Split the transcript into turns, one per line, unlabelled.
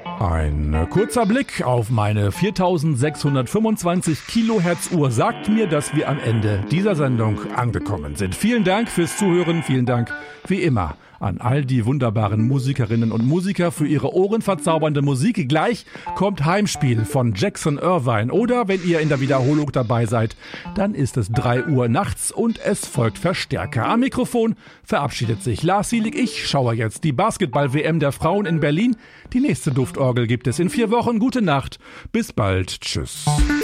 Ein kurzer Blick auf meine 4625 Kilohertz Uhr sagt mir, dass wir am Ende dieser Sendung angekommen sind. Vielen Dank fürs Zuhören, vielen Dank wie immer an all die wunderbaren Musikerinnen und Musiker für ihre ohrenverzaubernde Musik. Gleich kommt Heimspiel von Jackson Irvine oder wenn ihr in der Wiederholung dabei seid, dann ist es 3 Uhr nachts und es folgt Verstärker. Am Mikrofon verabschiedet sich Lars Sielig. Ich schaue jetzt die Basketball-WM der Frauen in Berlin. Die nächste Duftorgel gibt es in 4 Wochen. Gute Nacht, bis bald, tschüss.